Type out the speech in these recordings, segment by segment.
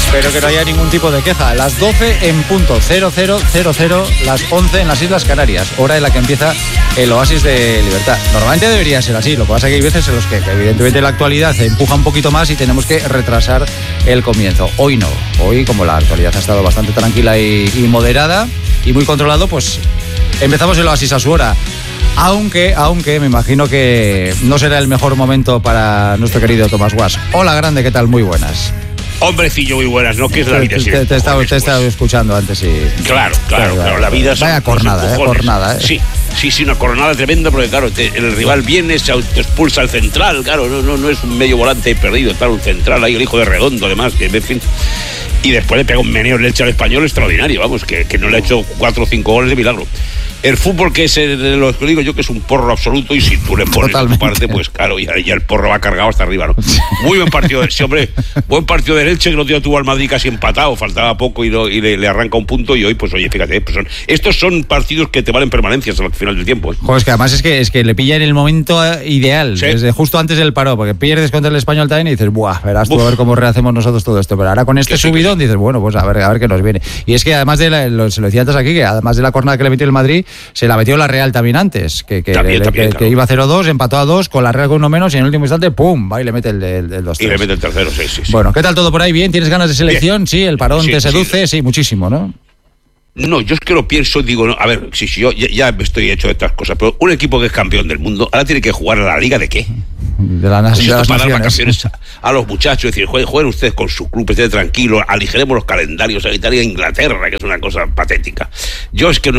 pero que no haya ningún tipo de queja. Las 12 en punto, 0000, las 11 en las Islas Canarias, hora en la que empieza el Oasis de Libertad. Normalmente debería ser así, lo que pasa es que hay veces en los que evidentemente la actualidad se empuja un poquito más y tenemos que retrasar el comienzo. Hoy no, hoy como la actualidad ha estado bastante tranquila y moderada y muy controlado, pues empezamos el Oasis a su hora. Aunque me imagino que no será el mejor momento para nuestro querido Tomás Guas. Hola, grande, ¿qué tal? Muy buenas. Hombrecillo, muy buenas, ¿no? ¿Qué es la vida? Te he estado escuchando antes y... Claro, la vida... Vaya cornada, ¿eh? Sí, una cornada tremenda, porque claro, el rival viene, se autoexpulsa al central, claro, no es un medio volante perdido, tal, un central ahí, el hijo de Redondo, además, que en fin... Y después le pega un meneo en el Elche al Español extraordinario, vamos, que no le ha hecho 4 o 5 goles de milagro. El fútbol, que es de los que digo yo, que es un porro absoluto, y si tú le pones tu parte, pues claro, ya el porro va cargado hasta arriba, ¿no? Muy buen partido, sí, hombre, buen partido del Elche, que no tuvo al Madrid casi empatado, faltaba poco y le arranca un punto, y hoy, pues oye, fíjate, pues estos son partidos que te valen permanencias al final del tiempo, ¿eh? Joder, es que además es que le pilla en el momento ideal, sí. Desde justo antes del paro, porque pierdes contra el Español también y dices, buah, verás tú a ver cómo rehacemos nosotros todo esto, pero ahora con este subidón dices, bueno, pues a ver qué nos viene. Y es que además se lo decía antes aquí, que además de la jornada que le metió el Madrid, se la metió la Real también antes, que iba 0-2, empató a 2, con la Real con uno menos, y en el último instante, ¡pum!, va y le mete el 2-3. Y le mete el tercero, sí. Bueno, ¿qué tal todo por ahí? ¿Bien? ¿Tienes ganas de selección? Bien. Sí, el parón te seduce, sí, muchísimo, ¿no? No, yo es que lo pienso, digo, no, a ver, si yo ya estoy hecho de estas cosas, pero un equipo que es campeón del mundo, ahora tiene que jugar a la Liga ¿de qué? De las para dar vacaciones a los muchachos, decir, jueguen ustedes con su club, estén tranquilos, aligeremos los calendarios, a Italia e Inglaterra, que es una cosa patética. Yo es que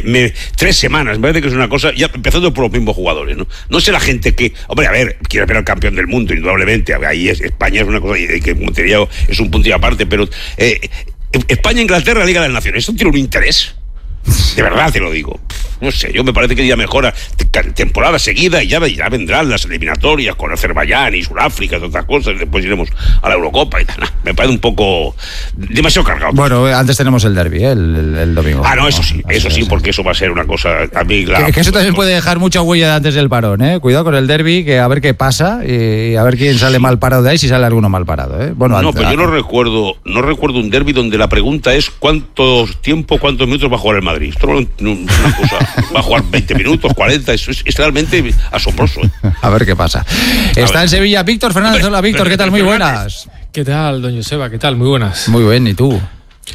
3 semanas, me parece que es una cosa, ya empezando por los mismos jugadores, ¿no? No sé la gente que, hombre, a ver, quiere ver al campeón del mundo, indudablemente, ahí España es una cosa que como te digo, es un punto y aparte, pero España, Inglaterra, Liga de las Naciones, ¿eso tiene un interés? De verdad te lo digo. No sé, yo me parece que ya mejora temporada seguida y ya vendrán las eliminatorias con Azerbaiyán y Sudáfrica y otras cosas, y después iremos a la Eurocopa y tal. Me parece un poco demasiado cargado. Bueno, antes tenemos el derbi, el domingo. No, eso sí, porque eso va a ser una cosa a mí, que eso también puede dejar mucha huella antes del parón, ¿eh? Cuidado con el derbi, que a ver qué pasa y a ver quién sale mal parado de ahí, si sale alguno mal parado, ¿eh? Bueno, pero yo no recuerdo un derbi donde la pregunta es cuántos minutos va a jugar el Madrid. Esto no es una cosa, va a jugar 20 minutos, 40, eso es realmente asombroso, ¿eh? A ver qué pasa. Está en Sevilla Víctor Fernández. Hola, Víctor, ¿qué tal? Muy buenas. ¿Qué tal, don Joseba? ¿Qué tal? Muy buenas. Muy bien, ¿y tú?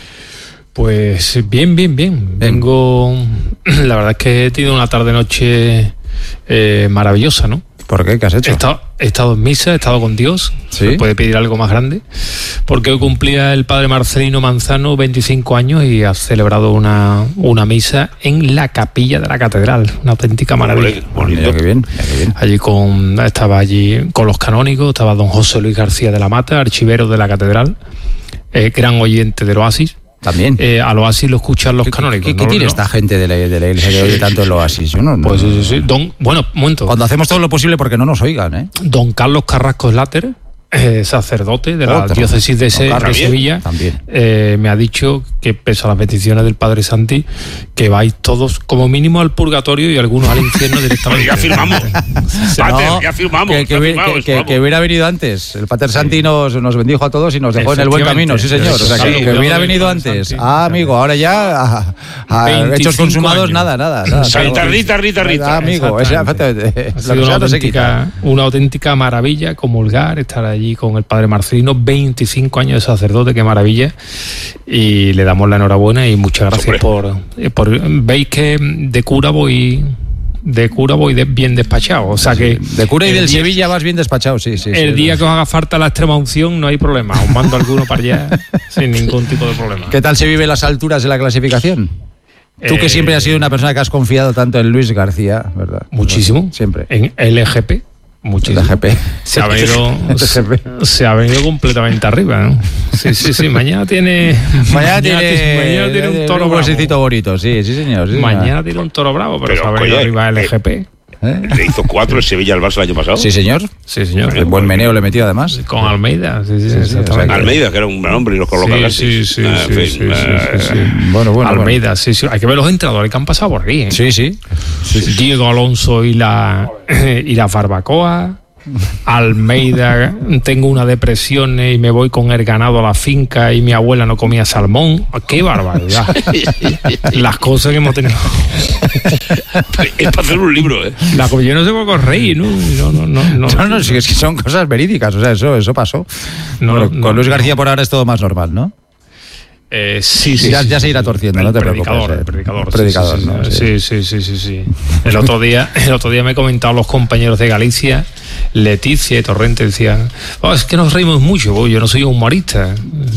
Pues bien. Vengo... La verdad es que he tenido una tarde-noche maravillosa, ¿no? ¿Por qué? ¿Qué has hecho? He estado en misa, he estado con Dios. ¿Sí? ¿Se puede pedir algo más grande? Porque hoy cumplía el padre Marcelino Manzano 25 años y ha celebrado una misa en la capilla de la catedral. Una auténtica maravilla. Bonito. Qué bien. Estaba allí con los canónigos, estaba don José Luis García de la Mata, archivero de la catedral, gran oyente del Oasis. También. Al Oasis lo escuchan los canónicos. ¿Qué tiene esta gente de la iglesia que oye tanto el Oasis? Pues sí. Bueno, un momento. Cuando hacemos todo lo posible porque no nos oigan, ¿eh? Don Carlos Carrasco Slater, sacerdote de la diócesis de Sevilla, me ha dicho que, pese a las peticiones del padre Santi, que vais todos como mínimo al purgatorio y algunos al infierno directamente. Ya firmamos. Que hubiera venido antes. El pater Santi nos bendijo a todos y nos dejó en el buen camino, sí señor. O sea, que hubiera venido antes. Amigo, ahora ya hechos consumados, nada. Rita. Amigo, exactamente. Ha sido una auténtica maravilla comulgar, estar allí con el padre Marcelino, 25 años de sacerdote, qué maravilla, y le damos la enhorabuena y muchas gracias por veis que de cura voy bien despachado, o sea que de cura y del Sevilla vas bien despachado, sí. El día que os haga falta la extrema unción no hay problema, os mando alguno para allá sin ningún tipo de problema. ¿Qué tal se vive las alturas de la clasificación? Tú que siempre has sido una persona que has confiado tanto en Luis García, ¿verdad? Muchísimo. Siempre. En LGP. Muchísimo. Se ha venido completamente arriba, ¿no? Sí. Mañana tiene un toro bravo. Bonito, sí, señor. Mañana tiene un toro bravo, pero se ha venido arriba el LGP. Le hizo 4 el Sevilla al Barça el año pasado. Sí, señor. El buen meneo le metió además. Con Almeida. Sí, Almeida, que era un gran hombre y los colocó casi. Sí. Bueno. Almeida, sí. Hay que ver los entrenadores que han pasado por aquí, ¿eh? Sí. Diego Alonso y la barbacoa. Almeida, tengo una depresión y me voy con el ganado a la finca y mi abuela no comía salmón. ¡Qué barbaridad! Las cosas que hemos tenido. Es para hacer un libro, ¿eh? Yo no sé por qué os reís, ¿no? No, es que son cosas verídicas, o sea, eso pasó. Con Luis García por ahora es todo más normal, ¿no? Sí. Ya se irá torciendo, no te preocupes. El predicador, ¿no? Sí. El otro día me he comentado los compañeros de Galicia, Leticia y Torrente decían, es que nos reímos mucho, yo no soy humorista.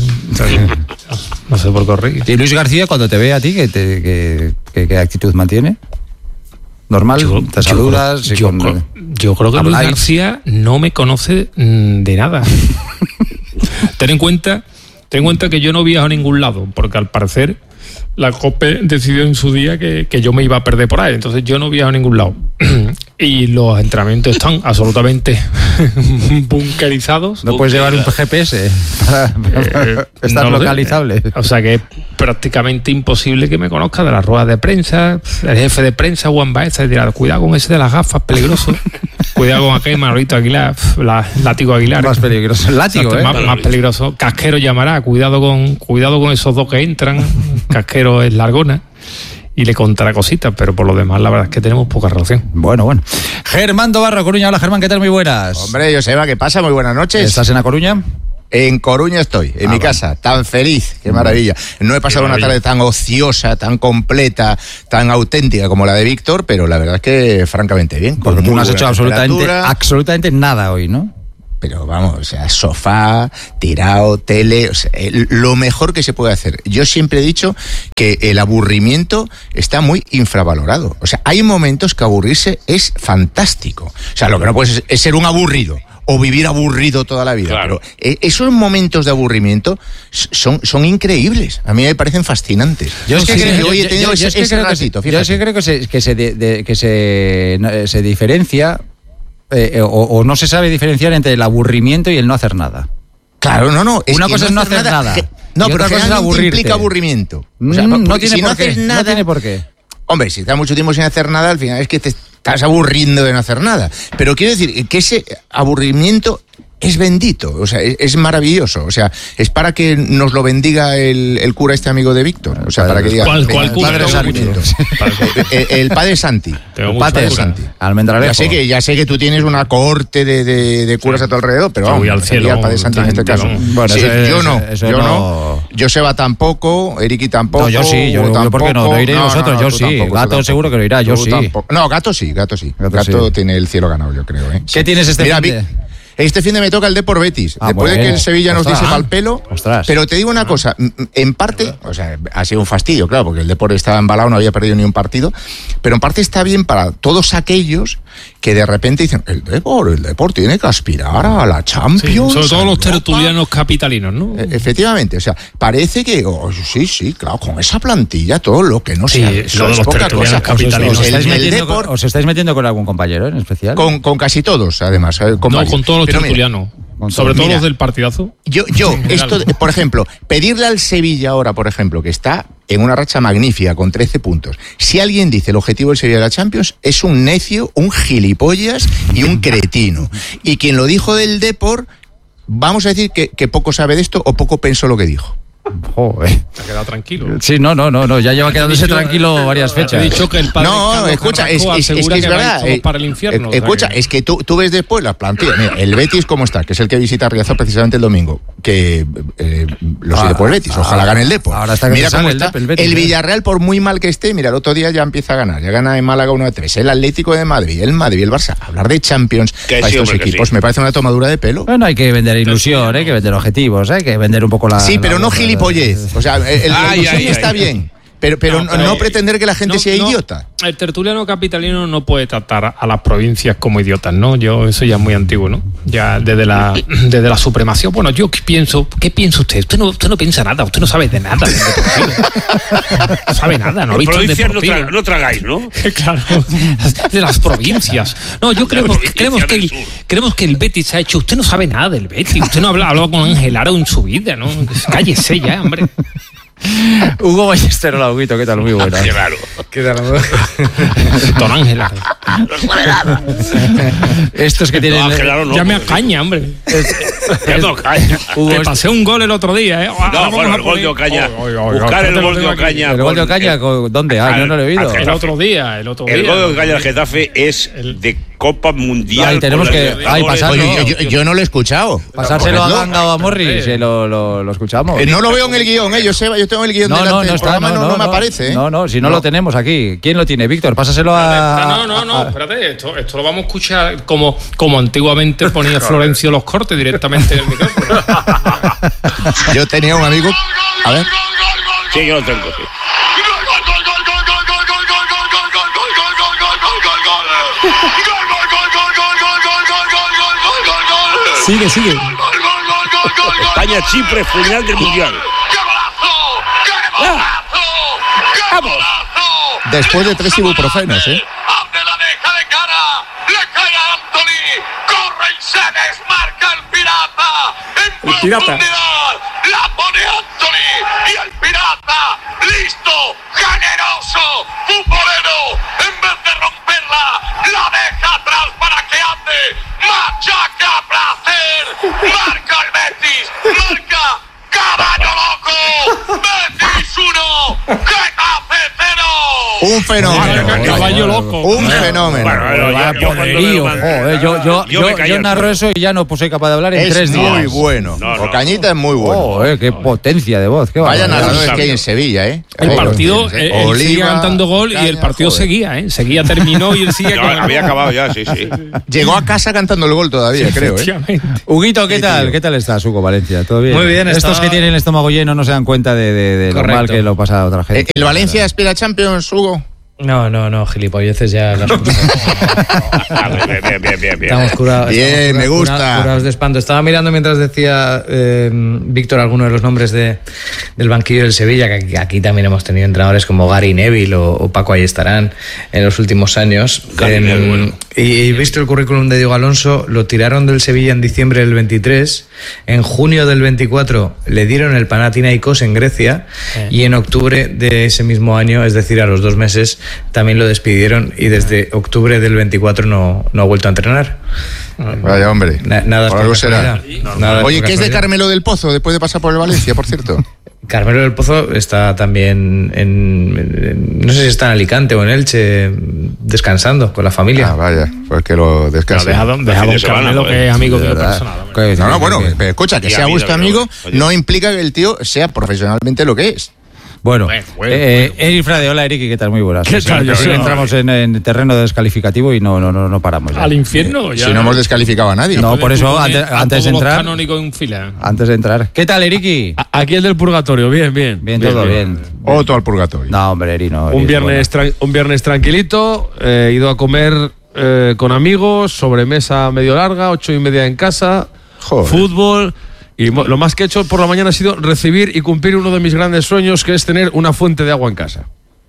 No sé por qué os reís. ¿Y Luis García, cuando te ve a ti, qué actitud mantiene? ¿Normal? ¿Te saludas? Yo creo que Luis García no me conoce de nada. Ten en cuenta que yo no viajo a ningún lado, porque al parecer la COPE decidió en su día que yo me iba a perder por ahí, entonces yo no viajo a ningún lado. Y los entrenamientos están absolutamente bunkerizados. No puedes llevar un GPS para estar localizable. O sea que es prácticamente imposible que me conozca de las ruedas de prensa. El jefe de prensa, Juan Baeza, dirá, cuidado con ese de las gafas, peligroso. Cuidado con aquel Manolito Aguilar, Látigo Aguilar. Más peligroso el látigo, más peligroso. Casquero llamará, cuidado con esos dos que entran. Casquero es Largona. Y le contará cositas, pero por lo demás la verdad es que tenemos poca relación. Bueno. Germán Dobarro, Coruña. Hola, Germán, ¿qué tal? Muy buenas. Hombre, Joseba, ¿qué pasa? Muy buenas noches. ¿Estás en A Coruña? En Coruña estoy, en mi casa, tan feliz, qué maravilla. No he pasado una tarde tan ociosa, tan completa, tan auténtica como la de Víctor, pero la verdad es que francamente bien. Porque tú no has hecho absolutamente nada hoy, ¿no? Pero vamos, o sea, sofá, tirado, tele, o sea, lo mejor que se puede hacer. Yo siempre he dicho que el aburrimiento está muy infravalorado. O sea, hay momentos que aburrirse es fantástico. O sea, lo que no puedes es ser un aburrido o vivir aburrido toda la vida. Claro. Pero esos momentos de aburrimiento son increíbles. A mí me parecen fascinantes. Yo es que creo que se diferencia o no se sabe diferenciar entre el aburrimiento y el no hacer nada. Claro, no. Una cosa es no hacer nada. No, pero generalmente implica aburrimiento. O sea, no tiene por qué. Hombre, si estás mucho tiempo sin hacer nada, al final es que te estás aburriendo de no hacer nada. Pero quiero decir que ese aburrimiento es bendito, o sea, es maravilloso. O sea, es para que nos lo bendiga el cura este amigo de Víctor. O sea, para que diga... ¿Cuál cura? El padre Santi. El padre Santi. Almendralejo. Ya sé que tú tienes una cohorte de curas a tu alrededor, pero vamos, voy al cielo, al padre Santi en este caso. Bueno, sí, yo no. Joseba tampoco, Eriki tampoco. No, yo sí, yo porque no iréis vosotros, yo sí. Gato seguro que lo irá, yo sí. No, Gato sí. Gato tiene el cielo ganado, yo creo. ¿Qué tienes este fin de? Este fin de me toca el Depor Betis. Después de que el Sevilla nos diese pa'l pelo. Pero te digo una cosa, en parte, o sea, ha sido un fastidio, claro, porque el Depor estaba embalado, no había perdido ni un partido, pero en parte está bien para todos aquellos que de repente dicen, el Depor tiene que aspirar a la Champions. Sí, sobre todo los tertulianos capitalinos, ¿no? Efectivamente, o sea, parece que, sí, claro, con esa plantilla, todo lo que no sea, eso es poca cosa. ¿Os estáis metiendo con algún compañero en especial? Con casi todos, además. Con todos los tertulianos. Sobre todo los del partidazo. Yo esto, por ejemplo, pedirle al Sevilla ahora, por ejemplo, que está en una racha magnífica con 13 puntos. Si alguien dice el objetivo del Sevilla de la Champions, es un necio, un gilipollas y un cretino. Y quien lo dijo del Depor, vamos a decir que poco sabe de esto o poco pensó lo que dijo. Joder. Se ha quedado tranquilo. Sí, no, ya lleva quedándose tranquilo varias fechas. He dicho que el padre escucha, es verdad. Para el infierno. Escucha, es que tú ves después las plantillas. Mira, el Betis cómo está, que es el que visita Riazor precisamente el domingo, que lo sigue por el Betis, ojalá gane el Depor. Ahora está mira cómo está el Villarreal, por muy mal que esté, mira, el otro día ya empieza a ganar, ya gana en Málaga 1-3, el Atlético de Madrid, el Barça. Hablar de Champions para estos equipos me parece una tomadura de pelo. Bueno, hay que vender ilusión, hay que vender objetivos, hay que vender un poco la... Sí, pero no gilipollez. O sea, el ilusión está bien, pero no pretender que la gente sea idiota. El tertuliano capitalino no puede tratar a las provincias como idiotas, ¿no? Eso ya es muy antiguo, ¿no? Ya desde la supremacía. Bueno, yo ¿qué piensa usted? Usted no piensa nada, usted no sabe de nada. No sabe nada, no ha visto el deportivo. No tragáis, ¿no? Claro, de las provincias. No, yo creemos que el Betis ha hecho... Usted no sabe nada del Betis, usted no ha hablado con Ángel Aro en su vida, ¿no? Cállese ya, hombre. Hugo Ballester, hola, Huguito, ¿qué tal? Muy bueno. Qué raro. ¿Qué tal? Don Ángela. Estos que tienen... Llame a Caña, hombre. Hugo, que pasé un gol el otro día, ¿eh? No, bueno, el gol de Ocaña. Buscar el gol de Ocaña. ¿El gol de Ocaña? ¿Dónde? Yo no lo he oído. El otro día. El gol de Ocaña al Getafe es de Copa Mundial. Ahí tenemos que pasarlo. Yo no lo he escuchado. Pasárselo a Ganga o a Morris, lo escuchamos. No lo veo en el guión, yo tengo el guión delante del programa, no me aparece. No, si no lo tenemos aquí. ¿Quién lo tiene? Víctor, pásaselo a... No, espérate, esto lo vamos a escuchar como antiguamente ponía Florencio los cortes directamente en el micrófono. Yo tenía un amigo... A ver. Sí, yo lo tengo, sí. Sigue. España-Chipre, final del Mundial. ¡Vamos! Después de 3 ibuprofenos, ¿eh? Abre la deja de cara, le cae a Anthony, corre y se desmarca el pirata. En profundidad, la pone Anthony y el pirata, listo, generoso, futbolero, en vez de romperla, la deja atrás para que ande, machaca a placer, marca el Betis, marca Caballo Loco, Betis 1, Getafe 0. Un fenómeno. Caballo loco. Un fenómeno. Yo narro eso y ya no soy capaz de hablar en 3 días. Es muy bueno. Ocañita es muy bueno. Qué potencia de voz. Vaya narradores que hay en Sevilla, ¿eh? El partido, él sigue cantando gol y el partido seguía, ¿eh? Seguía, terminó y él sigue. Había acabado ya, sí. Llegó a casa cantando el gol todavía, creo, ¿eh? Huguito, ¿qué tal? ¿Qué tal estás, Hugo Valencia? ¿Todo bien? Muy bien. Estos que tienen el estómago lleno no se dan cuenta de lo mal que lo pasa a otra gente. ¿El Valencia aspira a Champions, Hugo? No, gilipolleces ya. Bien. Estamos curados. Bien, me gusta. Curados de espanto. Estaba mirando mientras decía Víctor algunos de los nombres del banquillo del Sevilla, que aquí también hemos tenido entrenadores como Gary Neville o Paco Ayestarán en los últimos años. Y visto el currículum de Diego Alonso, lo tiraron del Sevilla en diciembre del 23, en junio del 24 le dieron el Panathinaikos en Grecia y en octubre de ese mismo año, es decir, a los 2 meses, también lo despidieron y desde octubre del 24 no ha vuelto a entrenar. Vaya hombre. Nada por algo será. Oye, ¿qué es de Carmelo del Pozo después de pasar por el Valencia, por cierto? Carmelo del Pozo está también no sé si está en Alicante o en Elche, descansando con la familia. Vaya, pues que lo descanse. Dejado Carmelo, que es amigo mío personal. No, bueno, pero escucha, que sea vuestro amigo no implica que el tío sea profesionalmente lo que es. Bueno, Eric Frade, hola Eric, ¿qué tal? Muy buenas. ¿Qué tal? Entramos en terreno descalificativo y no paramos. Al infierno. Si no hemos descalificado a nadie. No, por eso, antes de entrar. Canónico en fila. Antes de entrar. ¿Qué tal, Eriki? Aquí el del purgatorio, bien. Bien, todo bien. Otro al purgatorio. No, hombre, Eri, no. Un viernes tranquilito, he ido a comer con amigos, sobremesa medio larga, 8:30 en casa, fútbol. Y lo más que he hecho por la mañana ha sido recibir y cumplir uno de mis grandes sueños, que es tener una fuente de agua en casa.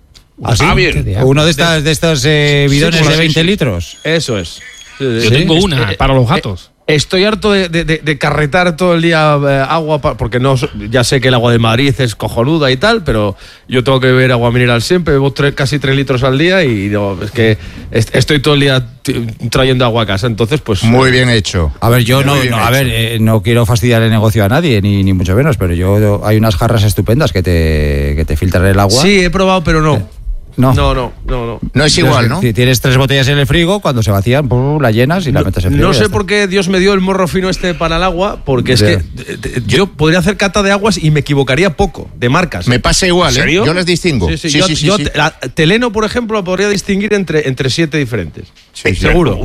Bien. Uno de estos bidones de 20 litros. Eso es. Yo tengo una para los gatos. Estoy harto de carretar todo el día agua, porque ya sé que el agua de Madrid es cojonuda y tal, pero yo tengo que beber agua mineral siempre, bebo casi 3 litros al día y no, es que estoy todo el día trayendo agua a casa, entonces pues... Muy bien hecho. A ver, yo no quiero fastidiar el negocio a nadie, ni mucho menos, pero hay unas jarras estupendas que te filtran el agua. Sí, he probado, pero no. No. No es igual, ¿no? Si tienes 3 botellas en el frigo, cuando se vacían, la llenas y la metes en el frigo. No sé por qué Dios me dio el morro fino para el agua, porque es que yo podría hacer cata de aguas y me equivocaría poco, de marcas. Me pasa igual, ¿eh? ¿Serio? Yo las distingo. Sí. Yo Teleno, por ejemplo, podría distinguir entre 7 diferentes. Sí, seguro.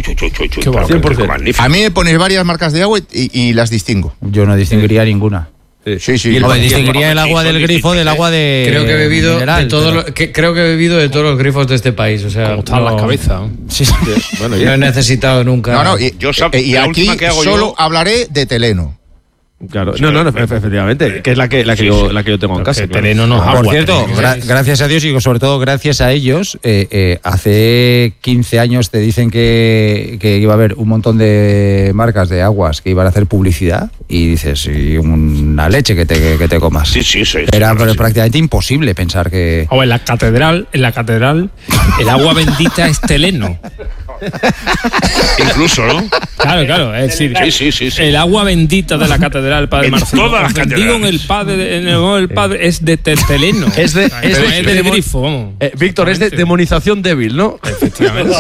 100%. A mí me pones varias marcas de agua y las distingo. Yo no distinguiría ninguna. Sí. Distinguiría el agua del grifo del agua de Creo que he bebido mineral, creo que he bebido de todos los grifos de este país, o sea, como están las cabezas. Sí. Bueno, no he necesitado nunca. Y aquí solo hablaré de Teleno. Claro, no, efectivamente, que es la que yo tengo en casa. Teleno no es agua. Por cierto, gracias a Dios y sobre todo gracias a ellos, hace 15 años te dicen que iba a haber un montón de marcas de aguas que iban a hacer publicidad y dices, y una leche que te comas. Sí. Era prácticamente imposible pensar que... O en la catedral, el agua bendita es teleno. Incluso, ¿no? Claro, es decir, sí. el agua bendita de la catedral, Padre En Marcelo. todas las Digo en el Padre es de teleno. Es de grifo, vamos. Víctor, es de demonización débil, ¿no? Efectivamente.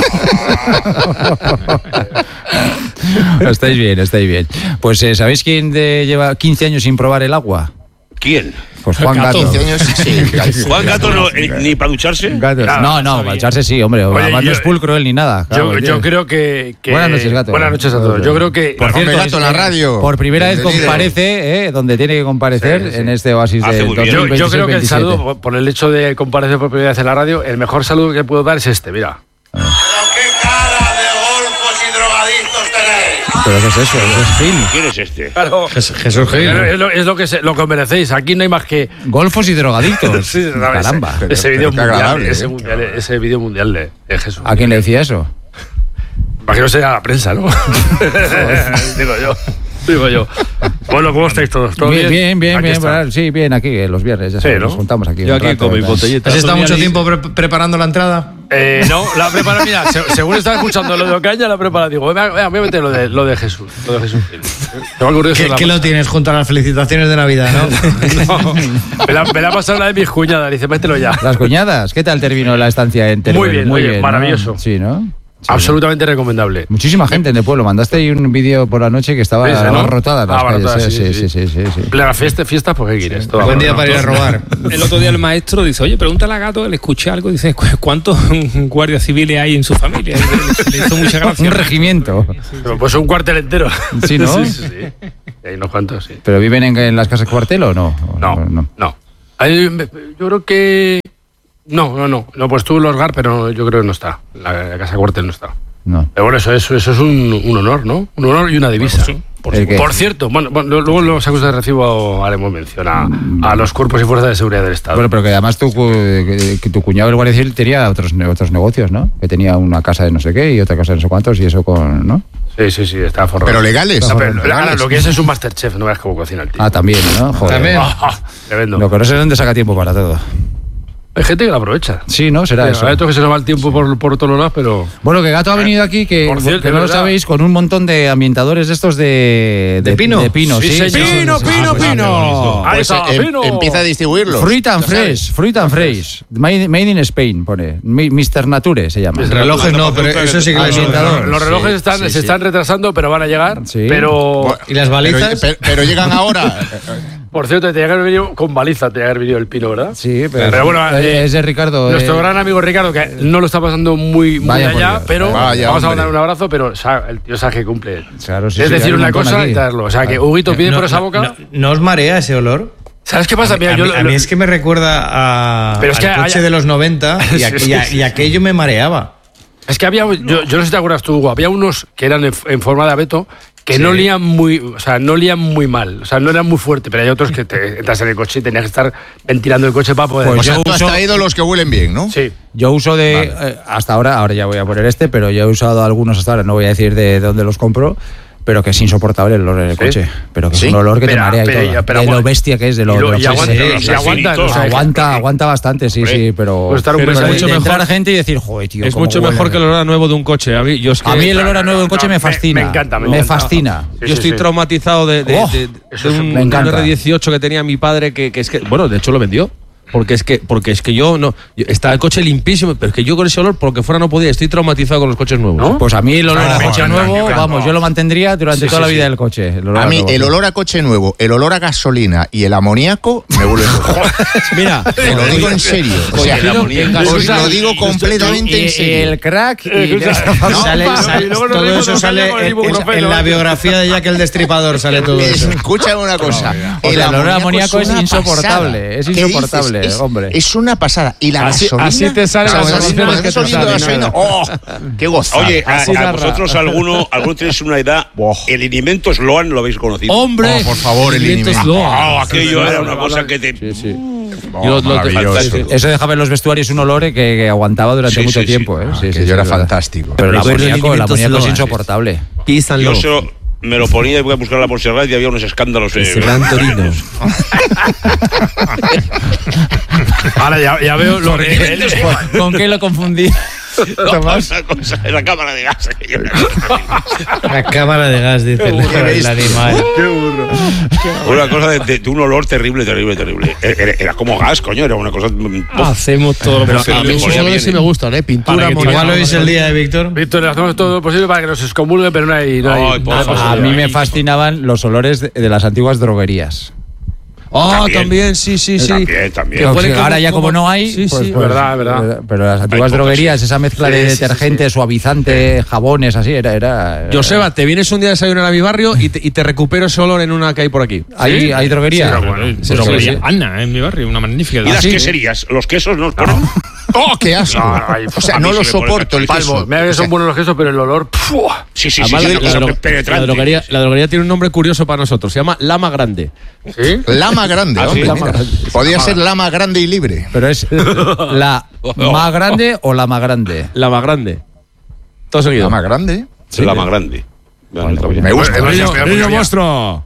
Estáis bien. Pues ¿sabéis quién lleva 15 años sin probar el agua? ¿Quién? Pues Juan Gato. 15 años, sí. Juan Gato no, ni para ducharse. No, para echarse sí, hombre. Además no es pulcro él ni nada. Claro, yo creo que... Buenas noches, Gato. Buenas noches a todos. Yo creo que... Por cierto, Gato en la radio. Por primera vez comparece, donde tiene que comparecer, en este oasis de 2026. Yo creo que el saludo, por el hecho de comparecer por primera vez en la radio, el mejor saludo que puedo dar es este, mira. Pero qué cara de golfos y drogadictos tenéis. ¿Pero qué es eso? ¿Eso es Gil? ¿Quién es este? Claro. Jesús Gil. Es lo que merecéis. Aquí no hay más que... Golfos y drogadictos. Sí, Caramba. Ese vídeo Pero qué mundial, agradable, ese vídeo mundial de Jesús. ¿A quién le decía eso? Imagino que sea la prensa, ¿no? Digo yo. Bueno, ¿cómo estáis todos? ¿Todo bien? Bien. Aquí está. Sí, bien, aquí los viernes. Ya sabes, ¿no? nos juntamos aquí. Yo un aquí rato, con mi botellita. ¿Has estado mucho tiempo preparando la entrada? No, la prepara, mira, según estaba escuchando lo de Ocaña, la prepara, digo, voy a meter lo de Jesús. ¿Qué lo tienes junto a las felicitaciones de Navidad, no? No, me la ha pasado una de mis cuñadas, dice, mételo ya. Las cuñadas, ¿qué tal terminó la estancia en Teruel? Muy bien, maravilloso. ¿no? Sí, ¿no? Sí, absolutamente recomendable. Muchísima gente en el pueblo. Mandaste ahí un vídeo por la noche que estaba abarrotada en las calles. Sí. Plena fiesta, pues ¿qué quieres? Buen día para ir a robar. El otro día el maestro dice, oye, pregúntale a Gato, le escuché algo, dice, ¿cuántos guardias civiles hay en su familia? Le hizo mucha gracia. Un regimiento. Pues un cuartel entero. Sí, ¿no? Sí. Hay unos cuantos, sí. ¿Pero viven en las casas cuartel o no? No. Yo creo que... No, pues tú los GAR, pero yo creo que no está. La casa cuartel no está. No. Pero bueno, eso es un honor, ¿no? Un honor y una divisa. Bueno, sí. Por cierto, bueno, luego en los acusados de recibo haremos mención a los cuerpos y fuerzas de seguridad del Estado. Bueno, pero que además tu cuñado, el guardia civil, tenía otros negocios, ¿no? Que tenía una casa de no sé qué y otra casa de no sé cuántos y eso con... ¿no? Sí, está forrado. ¿Pero legales? Ahora, lo que es un Masterchef, no veas cómo cocina el tío. Ah, también, ¿no? Joder. También. Tremendo. Lo que no sé dónde saca tiempo para todo. Hay gente que lo aprovecha. Sí, ¿no? Será eso. Hay otros que se nos va el tiempo por todos lados, pero... Bueno, que Gato ha venido aquí, que no lo sabéis, con un montón de ambientadores de estos de pino. De pino, sí. ¡Pino! Ahí está, Pino. Empieza a distribuirlo. Fruit and Fresh. Made in Spain, pone. Mr. Nature se llama. Relojes no, pero eso sí que lo ambientador. Los relojes se están retrasando, pero van a llegar. Sí. Pero... ¿Y las balizas? Pero llegan ahora. Por cierto, tenía que haber venido con baliza, tenía que haber venido el Pino, ¿verdad? Sí, pero bueno, es de Ricardo. Nuestro gran amigo Ricardo, que no lo está pasando muy allá, pero vamos a mandar un abrazo, pero el tío sabe que cumple. Claro, sí, es decir, hay un una montón cosa aquí. y darlo. O sea, que Huguito pide por esa boca. ¿No os marea ese olor? ¿Sabes qué pasa? Mira, A mí es que me recuerda Pero es que al coche de los 90 y aquello me mareaba. Es que había, yo no sé si te acuerdas tú, Hugo, había unos que eran en forma de abeto que no olían muy mal, o sea, no eran muy fuertes, pero hay otros que te entras en el coche y tenías que estar ventilando el coche para poder... Pues O sea, tú has traído los que huelen bien, ¿no? Sí. Yo uso hasta ahora ya voy a poner pero yo he usado algunos hasta ahora, no voy a decir de dónde los compro, pero que es insoportable el olor en el coche. Pero que es un olor que te marea y todo. De lo bestia que es, de lo y aguanta bastante, sí, pero... Pues estar un pero mes es ahí. mucho de mejor entrar gente y decir, joder, tío, Es cómo mucho huele. mejor que el olor a nuevo de un coche. A mí el olor a nuevo de un coche me fascina. Me encanta. Me fascina. Sí, Yo estoy traumatizado de un me encanta. R18 que tenía mi padre que es que, bueno, de hecho lo vendió. Porque es que yo no... Está el coche limpísimo, pero es que yo con ese olor, por lo que fuera, no podía. Estoy traumatizado con los coches nuevos. ¿No? Pues a mí el olor a me coche encanta, nuevo, vamos, yo lo mantendría durante toda la vida del coche. A mí el olor a coche nuevo, el olor a gasolina y el amoníaco me vuelven loco. Mira, Te lo digo en serio. O sea, os lo digo completamente en serio. el crack Todo eso sale en la biografía de Jack el Destripador, sale todo eso. Escucha una cosa. el olor a amoníaco es una insoportable. pasada. Es ¿Qué insoportable. dices? increíble, hombre. Es una pasada. Y la gasolina. Así te sale la las gasolina. emociones que te salen. ¡Oh! ¡Qué gozada! Oye, a vosotros alguno tenéis una edad. El Inimento Sloan lo habéis conocido. ¡Hombre! Por favor, el Inimento. Aquello era una cosa que te. Sí. Maravilloso. Eso dejaba en los vestuarios un olor que aguantaba durante mucho tiempo. Que yo era fantástico. Pero el amoníaco es Sloan. insoportable. Yo me lo ponía y voy a buscarla por Serrat y había unos escándalos. Gran Torino. Ahora ya veo lo que... ¿Con qué lo confundí? Una cosa, en la cámara de gas. La cámara de gas, dice el animal. Qué burro. Una cosa de un olor terrible. Era como gas, coño, era una cosa. Hacemos todo lo posible. A mí esos olores sí me gustan, pintura, Igual hoy es el día de Víctor. Víctor, hacemos todo lo posible para que nos excomulgue, pero no hay A mí me fascinaban los olores de las antiguas droguerías. También, sí. También. Ahora ya como no hay, verdad. Pero las antiguas droguerías, esa mezcla de detergente, suavizante, jabones, así, era... Joseba, te vienes un día a desayunar a mi barrio y te recupero ese olor en una que hay por aquí. ¿Hay droguería? Sí, droguería Ana, en mi barrio, una magnífica. ¿Y las queserías? ¿Los quesos nos ponen? ¡Oh, qué asco! O sea, no lo soporto el queso. Me da que son buenos los quesos, pero el olor... Sí. La droguería tiene un nombre curioso para nosotros. Se llama Lama Grande. ¿Sí? Lama Grande, hombre. Lama Mira. Podría ser Lama Grande y libre. ¿Pero es la más grande o la más grande? Lama Grande. Todo seguido. Lama Grande. La más grande. Me gusta. ¡Niño monstruo!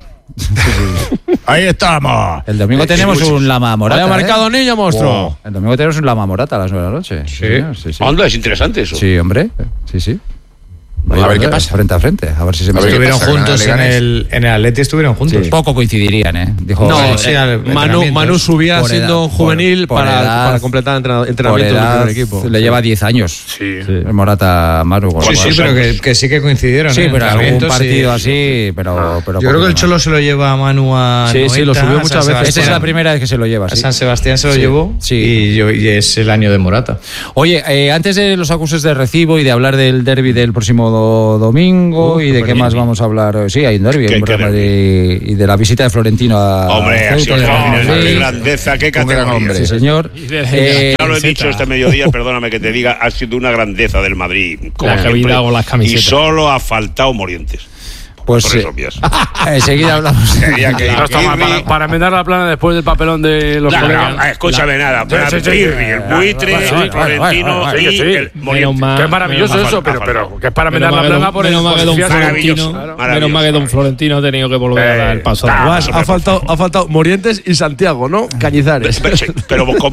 Ahí estamos. El domingo tenemos un lama morata. Haya marcado niño monstruo. El domingo tenemos un lama morata a las 9 de la noche. Sí. Anda, es interesante eso. Sí, hombre. Sí. A ver qué pasa. Frente a frente. A ver si se me Estuvieron juntos en el Atleti, estuvieron juntos. Poco coincidirían, Dijo, Manu subía por siendo edad, juvenil por para edad, completar entrenamiento por del edad, primer equipo. le lleva 10 años. Sí. El Morata Manu. Sí, pero que sí que coincidieron. Sí, pero algún Entrenamientos, partido así, pero yo creo que el Cholo se lo lleva a Manu a Sí, lo subió muchas veces. Esa es la primera vez que se lo lleva. A San Sebastián se lo llevó y es el año de Morata. Oye, antes de los acuses de recibo y de hablar del derbi del próximo domingo y de qué más vamos a hablar. Sí, hay un derbi y de la visita de Florentino a Hombre, Ceuta, qué grandeza, qué categoría. Sí, señor. Ya lo he dicho este mediodía, perdóname que te diga, ha sido una grandeza del Madrid. La que habéis dado las camisetas. Y solo ha faltado Morientes. Pues enseguida hablamos. Para enmendar la plana después del papelón de los colegas. Escúchame nada. El buitre, Florentino y el Morientes. Que es maravilloso eso, pero que es para enmendar la plana por el Menos mal que Don Florentino ha tenido que volver a dar el paso. Ha faltado Morientes y Santiago, ¿no? Cañizares. Pero con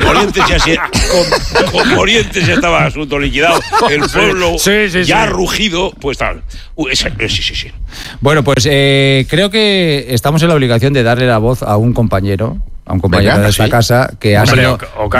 Morientes ya estaba el asunto liquidado. El pueblo ya ha rugido, pues tal. Sí. Bueno, pues creo que estamos en la obligación de darle la voz a un compañero de esta casa que ha sido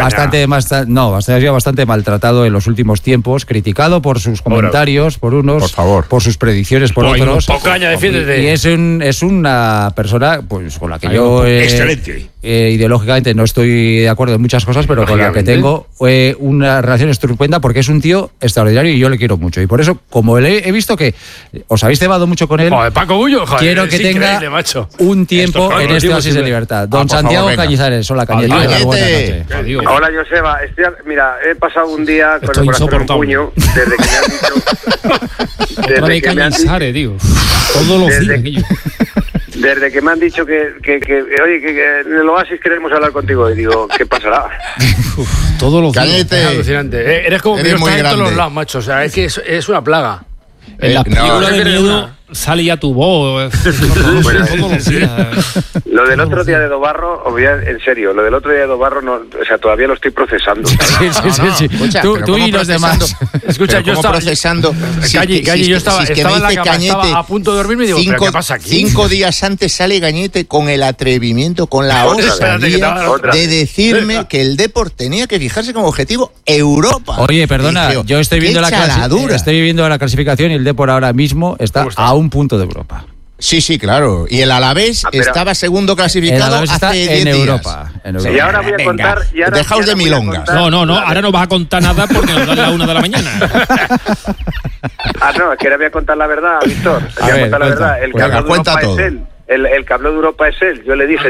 bastante maltratado en los últimos tiempos, criticado por sus comentarios, por unos, por sus predicciones, por otros. Y es una persona pues con la que yo excelente. Ideológicamente no estoy de acuerdo en muchas cosas, pero con la que tengo una relación estupenda porque es un tío extraordinario y yo le quiero mucho. Y por eso, como he visto que os habéis cebado mucho con él, Paco Bullo, quiero que tenga un tiempo en este Oasis de Libertad. Don Santiago Cañizares, hola Cañete. Hola Joseba, mira, he pasado un día con el corazón en un puño desde que me han dicho todos los días. Desde que me han dicho que en el Oasis queremos hablar contigo y digo, ¿qué pasará? Todos los días. Es alucinante. Eres como que no estás en todos los lados, macho. O sea, es que es una plaga. En las películas de miedo sale ya tu voz. Lo del otro día de Dobarro, en serio, lo del otro día de Dobarro, todavía lo estoy procesando. Sí. Escucha, tú y los demás. Escucha, yo estaba procesando. Calle, yo estaba en la cama, estaba a punto de dormirme y digo, ¿pero qué pasa aquí? 5 días antes sale Cañete con el atrevimiento, con la osadía de decirme que el Depor tenía que fijarse como objetivo Europa. Oye, perdona, yo estoy viendo la clasificación y el Depor ahora mismo está a un punto de Europa. Sí, claro. Y el Alavés estaba segundo clasificado hace 10 días. Europa. Y ahora voy a contar... Dejaos de milongas. No, ahora no vas a contar nada porque nos dan la 1 de la mañana. No, es que ahora voy a contar la verdad, Víctor. Voy a contar la verdad. El campeón de Europa es él. el que habló de Europa es él. Yo le dije,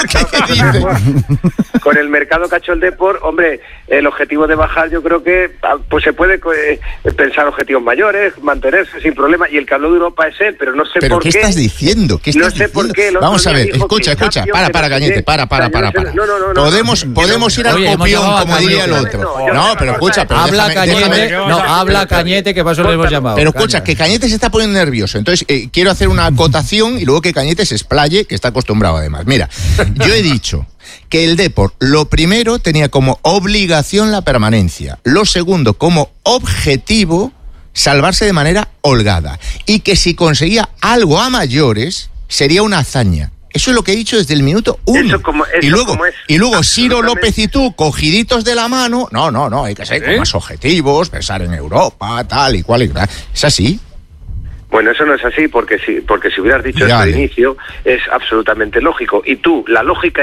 con el mercado que ha hecho el Depor, hombre, el objetivo de bajar, yo creo que pues se puede pensar objetivos mayores, mantenerse sin problema, y el que habló de Europa es él, pero no sé por qué. ¿Qué estás diciendo? No sé por qué. Vamos a ver, escucha, para, Cañete, para. Podemos ir al copión, como diría el otro. No, pero escucha, habla Cañete, que paso le hemos llamado. Pero escucha, que Cañete se está poniendo nervioso, entonces quiero hacer una acotación y luego que Cañete se explaye, que está acostumbrado además. Mira, yo he dicho que el Depor, lo primero, tenía como obligación la permanencia, lo segundo, como objetivo, salvarse de manera holgada, y que si conseguía algo a mayores, sería una hazaña. Eso es lo que he dicho desde el minuto 1. Y luego Ciro López y tú, cogiditos de la mano, no, hay que ser con más objetivos, pensar en Europa, tal y cual y tal. ¿Es así? Bueno, eso no es así, porque si hubieras dicho esto de inicio, es absolutamente lógico. Y tú, la lógica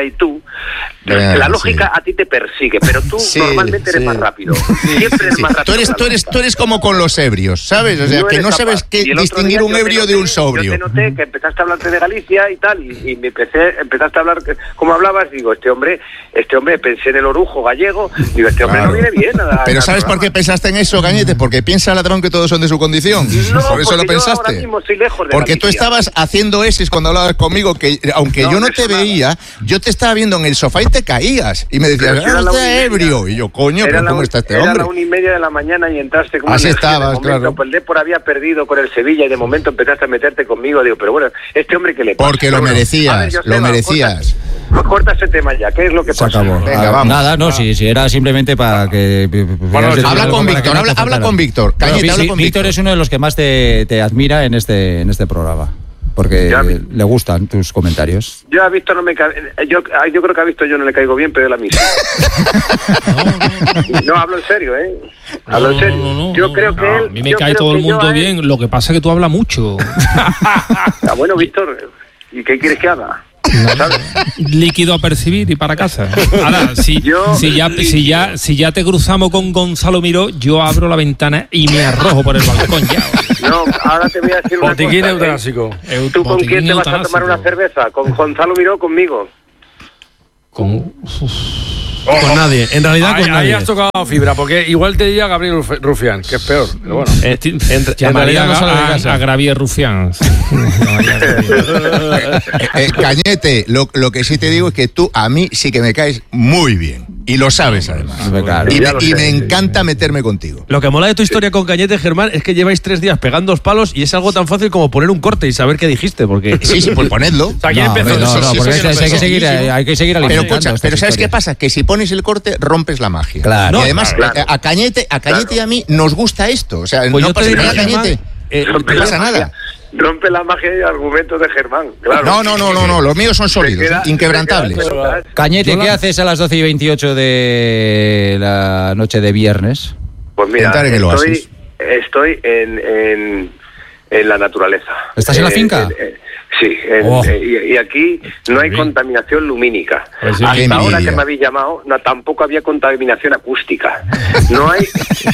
a ti te persigue, pero tú normalmente eres más rápido. Siempre eres más rápido. Tú eres como con los ebrios, ¿sabes? O sea, que no sabes distinguir un ebrio de un sobrio. Yo te noté que empezaste a hablar de Galicia y tal, y empezaste a hablar, como hablabas, digo, este hombre, pensé en el orujo gallego, digo, este hombre no viene bien. Pero ¿sabes por qué pensaste en eso, Cañete? Porque piensa ladrón que todos son de su condición. Por eso lo pensaste. Estoy lejos de porque Galicia. Tú estabas haciendo eses cuando hablabas conmigo, que aunque yo no te veía, yo te estaba viendo en el sofá y te caías. Y me decías, está ebrio. Y yo, coño, pero ¿cómo está este hombre? Era la 1:30 de la mañana y entraste como así estabas, claro. Pues el Depor había perdido con el Sevilla y de momento empezaste a meterte conmigo. Digo, pero bueno, este hombre que le pasa. Porque lo merecías, lo merecías. Corta ese tema ya, ¿qué es lo que pasa? Se acabó. Venga, vamos. Nada, no, si era simplemente para que... habla con Víctor, habla con Víctor. Cañete, habla con Víctor es uno de los que más te admira en este programa, porque le gustan tus comentarios. Yo a Víctor yo creo que a Víctor yo no le caigo bien, pero él a mí sí. No, hablo en serio, hablo en serio. Yo creo que él... A mí me cae todo el mundo bien, lo que pasa es que tú hablas mucho. Bueno, Víctor, ¿y qué quieres que haga? Líquido a percibir y para casa. Ahora, si ya te cruzamos con Gonzalo Miró, yo abro la ventana y me arrojo por el balcón ya. No, ahora te voy a decir una cosa. Botiquín eutanásico. ¿Tú con quién te vas a tomar una cerveza? ¿Con Gonzalo Miró o conmigo? Con nadie, en realidad con nadie. Ahí has tocado fibra, porque igual te diría Gabriel Rufián, que es peor, pero bueno. En realidad no sale de casa. A Gabriel Rufián. Cañete, lo que sí te digo es que tú a mí sí que me caes muy bien. Y lo sabes, además. Y me encanta meterme contigo. Lo que mola de tu historia con Cañete, Germán, es que lleváis 3 días pegando palos y es algo tan fácil como poner un corte y saber qué dijiste, porque... Sí, pues ponedlo. O sea, ¿quién empezó? Hay que seguir alimentando. Pero ¿sabes qué pasa? Que si pones el corte, rompes la magia. Claro. Y además, a Cañete y a mí nos gusta esto. O sea, pues no pasa nada, Cañete. No pasa nada. Rompe la magia y argumentos de Germán, claro. No, los míos son sólidos, inquebrantables. Cañete, ¿qué haces a las 12:28 de la noche de viernes? Pues mira, estoy en la naturaleza. ¿Estás en la finca? Sí, y aquí no hay contaminación lumínica. Hasta ahora que me habéis llamado, tampoco había contaminación acústica. No hay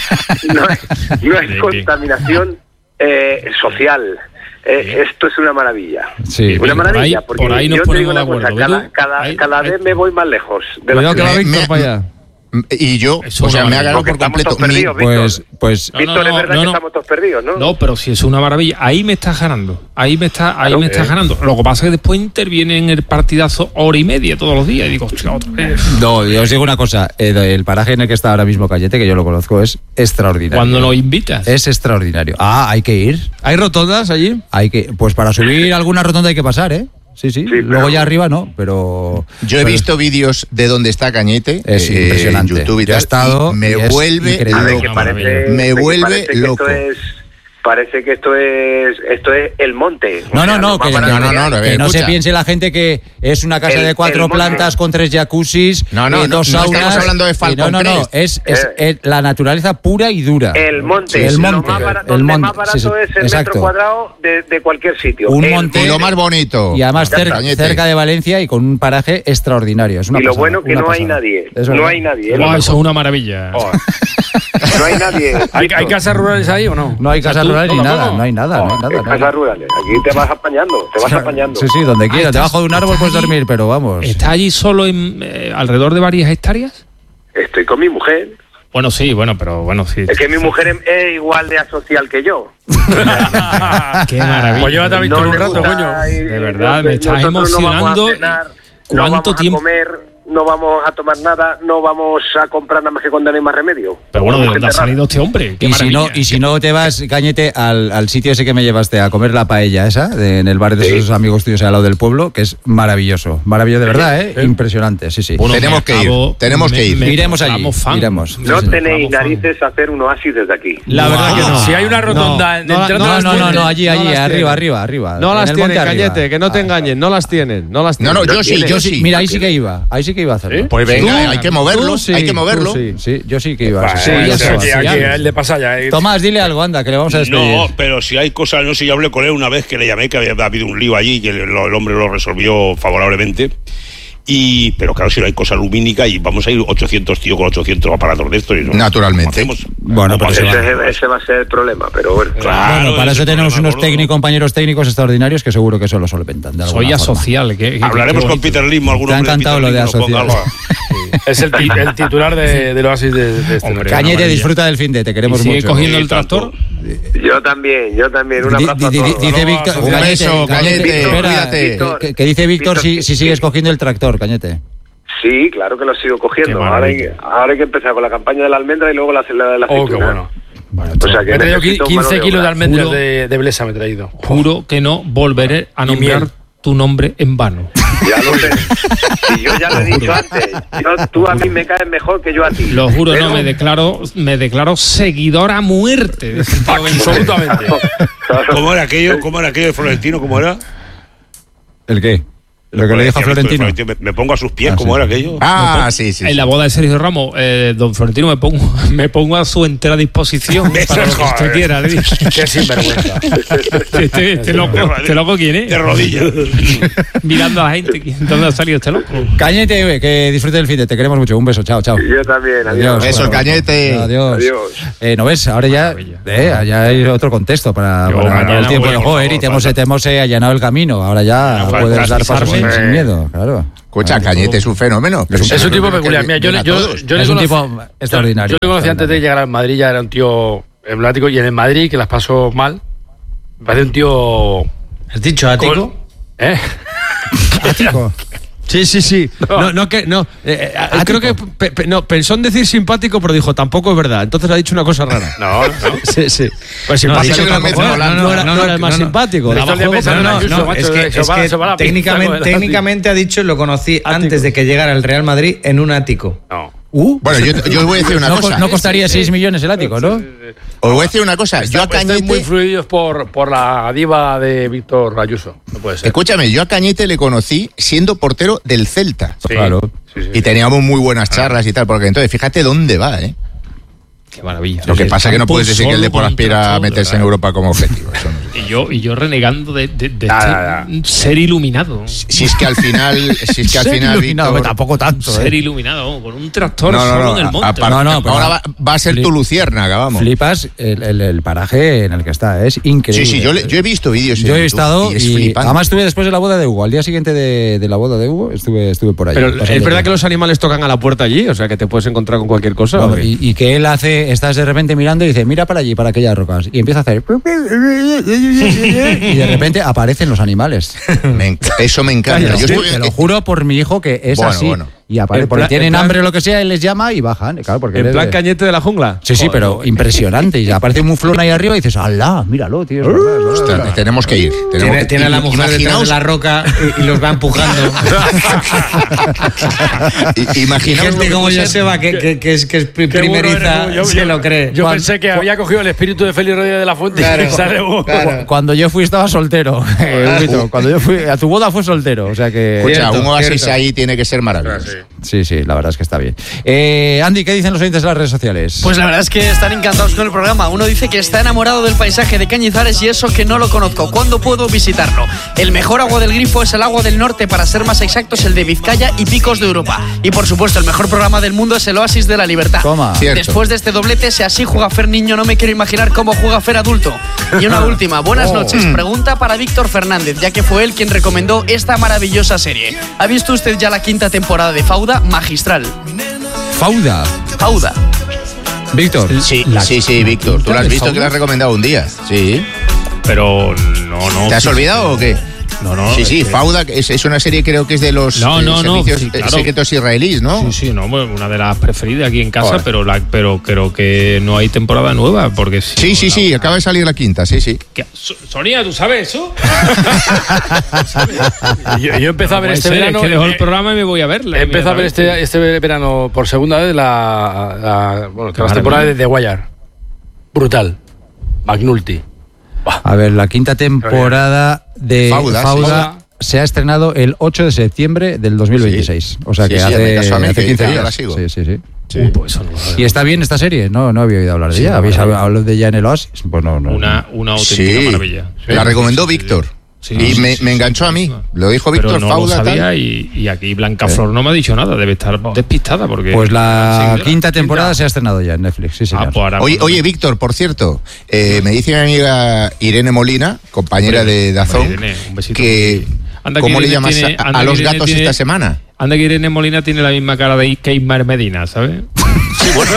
contaminación social. Esto es una maravilla. Sí, una maravilla, porque por ahí nos yo te digo una cosa, acuerdo, cada vez me voy más lejos. Cuidado que va Víctor para allá. Y yo, me ha ganado por completo. Pues Víctor, es verdad que estamos todos perdidos, ¿no? No, pero si es una maravilla, ahí me estás ganando. Ahí me estás ganando. Lo que pasa es que después interviene en el partidazo 1:30 todos los días. Y digo, hostia, otra vez. No, yo os digo una cosa. El paraje en el que está ahora mismo Cañete, que yo lo conozco, es extraordinario. Cuando nos invitas. Es extraordinario. Hay que ir. ¿Hay rotondas allí? Pues para subir alguna rotonda hay que pasar, ¿eh? Sí, luego ya arriba no, pero... Yo he visto vídeos de donde está Cañete, es impresionante. En YouTube y tal, y me vuelve loco. Parece que esto es el monte. Que no se piense la gente que es una casa de 4 plantas con 3 jacuzzis, 2 saunas. No estamos hablando de Falcon Crest. Es la naturaleza pura y dura. El monte. Lo más barato es el metro cuadrado de cualquier sitio. Un monte. Y lo más bonito. Y además cerca de Valencia y con un paraje extraordinario. Y lo bueno que no hay nadie. No hay nadie. Eso es una maravilla. No hay nadie. ¿Hay casas rurales ahí o no? No hay casas rurales ni nada, no hay nada. Casas rurales, aquí te vas apañando, Sí, donde quieras, debajo de un árbol puedes dormir, pero vamos. ¿Estás allí solo alrededor de varias hectáreas? Estoy con mi mujer. Bueno, sí, pero sí. Es que mi mujer es igual de asocial que yo. Qué maravilla. Pues llévate a Víctor un rato, coño. De verdad, me estás emocionando. ¿Cuánto tiempo? No vamos a tomar nada, no vamos a comprar nada más que cuando no hay más remedio. Pero bueno, ¿de dónde ha salido este hombre? Y si no te vas, Cañete, al sitio ese que me llevaste a comer la paella esa, en el bar de esos amigos tuyos al lado del pueblo, que es maravilloso. Maravilloso de verdad, ¿eh? Impresionante, sí. Bueno, tenemos que ir. Iremos allí. Iremos. No tenéis narices a hacer un oasis desde aquí. La verdad que no. Si hay una rotonda No, allí, arriba. No las tienen, Cañete, que no te engañen, no las tienen. No, yo sí. Mira, ahí sí que iba a hacerlo. Pues venga, hay que moverlo. Sí, yo sí que iba. El de Pasaya. Tomás, dile algo, anda, que le vamos a despedir. No, pero si hay cosas, no sé, yo hablé con él una vez que le llamé, que había habido un lío allí, que el hombre lo resolvió favorablemente. Pero claro, si no hay cosa lumínica y vamos a ir 800 tíos con 800 aparatos de estos. Naturalmente. Bueno, pues ese va a ser el problema, pero bueno. Claro, para eso tenemos unos compañeros técnicos extraordinarios que seguro que eso lo solventan. Soy asocial. Hablaremos con Peter Lim. Te ha encantado lo de asocial. Es el titular del Oasis de este hombre. Cañete, disfruta del fin de, te queremos mucho. ¿Sigue cogiendo el tractor? Yo también. Un abrazo a todos. Dice Víctor, un beso, Cañete, cuídate. Que dice Víctor si sigues cogiendo el tractor, Cañete. Sí, claro que lo sigo cogiendo. Ahora hay que empezar con la campaña de la almendra y luego la de la aceituna. Bueno, o sea que me he traído 15 kilos de almendras de Blesa, me he traído. Juro que no volveré a nombrar tu nombre en vano. Ya lo sé. Y yo ya lo he dicho antes. Tú a mí me caes mejor que yo a ti. Lo juro, pero... me declaro seguidor a muerte. Absolutamente. ¿Cómo era aquello de Florentino? ¿Cómo era? ¿El qué? Lo que le dijo a Florentino. Me pongo a sus pies, ¿cómo era aquello? Sí. En la boda de Sergio Ramos, don Florentino, me pongo a su entera disposición para lo que usted quiera, le dije. Qué sinvergüenza. Este loco, ¿quién es? De rodillas. Mirando a la gente, ¿dónde ha salido este loco? Cañete, que disfrute del fin de, te queremos mucho. Un beso, chao. Yo también, adiós. Beso, Cañete. Adiós. ¿No ves? Ahora ya hay otro contexto para el tiempo de juego, y te hemos allanado el camino. Ahora ya puedes dar pasos sin miedo, claro. Escucha, Cañete es un fenómeno. Es un tipo peculiar. Mira, es un tipo extraordinario. Yo le conocí antes de llegar al Madrid, ya era un tío emblemático, y en el Madrid, que las pasó mal, me parece un tío... ¿Has dicho ático? ¿Ático? Sí. Creo que pensó en decir simpático, pero dijo, tampoco es verdad. Entonces ha dicho una cosa rara. No. Sí. Pues simpático no era el más simpático. Es que técnicamente ha dicho, lo conocí antes de que llegara al Real Madrid en un ático. No. Bueno, yo voy a decir una cosa. No costaría 6 millones el ático, ¿no? Os voy a decir una cosa. Yo a Cañete... muy fluidos por la diva de Víctor Ayuso. No puede ser. Escúchame, yo a Cañete le conocí siendo portero del Celta. Sí, claro. Y teníamos muy buenas charlas y tal, porque entonces fíjate dónde va, ¿eh? Qué maravilla. Lo que pasa es que no puedes decir que el Depor aspira a meterse en Europa como objetivo. Eso no. Y yo renegando de ser iluminado. Si es que al final, iluminado, Víctor, tampoco tanto. Ser iluminado con un tractor solo en el monte. Ahora va a ser tu luciérnaga, vamos. Flipas el paraje en el que está, es increíble. Sí, yo he visto vídeos. Yo he estado y además estuve después de la boda de Hugo. Al día siguiente de la boda de Hugo estuve por allí. Pero es verdad que los animales tocan a la puerta allí, o sea que te puedes encontrar con cualquier cosa. No, y que él estás de repente mirando y dice, mira para allí, para aquellas rocas, y empieza a hacer y de repente aparecen los animales. Eso me encanta. Te lo juro por mi hijo que es así. Y aparece, porque tienen hambre o lo que sea, él les llama y bajan. Claro, porque en plan Cañete de la jungla. Sí, pero impresionante. Y aparece un muflón ahí arriba y dices, ¡alá! Míralo, tío. Tenemos que ir. Tiene a la mujer detrás de la roca y los va empujando. Imaginaos gente como Joseba, que es primeriza, se lo cree. Yo pensé que había cogido el espíritu de Félix Rodríguez de la Fuente. Claro. Cuando yo fui estaba soltero. Cuando yo fui a tu boda fue soltero. O sea que... Escucha, un oasis ahí tiene que ser maravilloso. Sí, la verdad es que está bien. Andy, ¿qué dicen los oyentes de las redes sociales? Pues la verdad es que están encantados con el programa. Uno dice que está enamorado del paisaje de Cañizares y eso que no lo conozco. ¿Cuándo puedo visitarlo? El mejor agua del grifo es el agua del norte, para ser más exactos, el de Vizcaya y Picos de Europa. Y por supuesto, el mejor programa del mundo es el Oasis de la Libertad. Toma. Después de este doblete, si así juega Fer niño, no me quiero imaginar cómo juega Fer adulto. Y una última, buenas noches. Pregunta para Víctor Fernández, ya que fue él quien recomendó esta maravillosa serie. ¿Ha visto usted ya la 5ª temporada de Fauda? Magistral. Fauda. Víctor. Sí, Víctor. Tú la has visto, que la has recomendado un día. Sí. Pero no. ¿Te has olvidado o qué? No. Sí, Fauda es una serie, creo que es de los servicios secretos israelíes, ¿no? Sí, una de las preferidas aquí en casa, Joder. pero creo que no hay temporada nueva, porque Sí, acaba de salir la 5ª, sí. Sonia, ¿tú sabes eso? yo empecé a ver este verano. Es que dejo el programa y me voy a verla. Empecé a ver este verano por segunda vez la temporada de The Wire. Brutal. McNulty. A ver, la 5ª temporada de Fauda se ha estrenado el 8 de septiembre del 2026. O sea que hace 15 días. Sí. Pues eso no. ¿Y está bien esta serie? No había oído hablar de ella. ¿Habéis hablado de ella en el Oasis? Pues no. Una auténtica maravilla. La recomendó Víctor. Me enganchó a mí. Lo dijo Víctor, pero no Fauda. Lo sabía, y aquí Blanca Flor no me ha dicho nada. Debe estar despistada porque. Pues la 5ª temporada se ha estrenado ya en Netflix. Sí, señor. Oye, Víctor, por cierto, me dice mi amiga Irene Molina, compañera de Dazón, que ¿cómo le llamas a los gatos esta semana? Anda que Irene Molina tiene la misma cara de Keimar Medina, ¿sabes? Sí, bueno.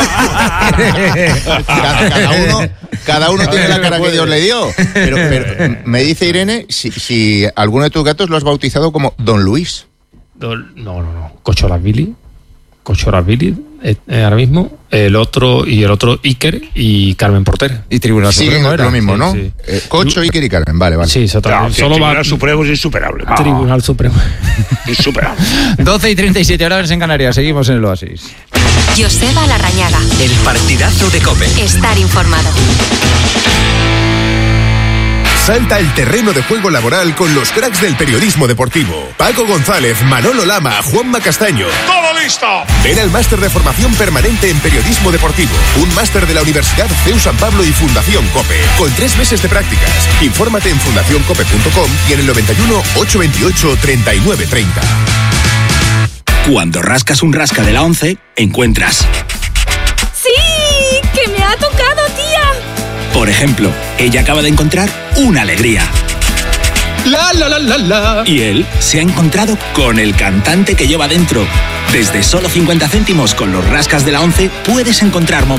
cada uno tiene la cara que Dios le dio. Pero me dice Irene si alguno de tus gatos lo has bautizado como Don Luis. No. Cochoras Billy, ahora mismo. El otro Iker y Carmen Porter. Y Tribunal Supremo era lo mismo, ¿no? Sí. Cocho, Iker y Carmen, vale. Sí, exactamente. Tribunal Supremo es insuperable. Tribunal Supremo. Insuperable. 12:37 horas en Canarias. Seguimos en el Oasis. Joseba Larrañaga. El partidazo de COPE. Estar informado. Salta al terreno de juego laboral con los cracks del periodismo deportivo. Paco González, Manolo Lama, Juanma Castaño. ¡Todo listo! Ven al máster de formación permanente en periodismo deportivo. Un máster de la Universidad CEU San Pablo y Fundación COPE. Con 3 meses de prácticas. Infórmate en fundacioncope.com y en el 91 828 3930. Cuando rascas un rasca de la 11, encuentras. ¡Sí! ¡Que me ha tocado, tía! Por ejemplo, ella acaba de encontrar una alegría. La. Y él se ha encontrado con el cantante que lleva dentro. Desde solo 50 céntimos con los rascas de la 11 puedes encontrar momentos